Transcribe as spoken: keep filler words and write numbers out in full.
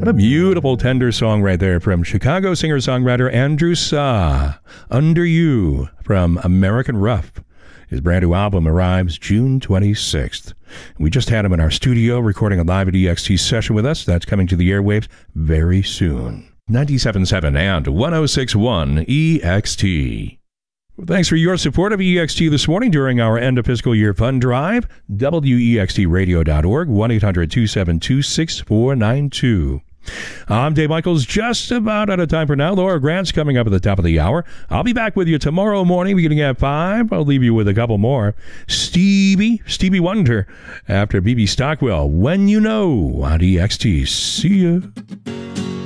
What a beautiful, tender song right there from Chicago singer-songwriter Andrew Suh. Under You from American Rough. His brand new album arrives June twenty-sixth. We just had him in our studio recording a live at E X T session with us. That's coming to the airwaves very soon. ninety-seven point seven and one oh six point one E X T. Well, thanks for your support of E X T this morning during our end of fiscal year fund drive. W E X T radio dot org, one eight hundred two seven two six four nine two. I'm Dave Michaels, just about out of time for now. Laura Grant's coming up at the top of the hour. I'll be back with you tomorrow morning beginning at five. I'll leave you with a couple more. Stevie, Stevie Wonder, after B B Stockwell, When You Know on E X T. See ya.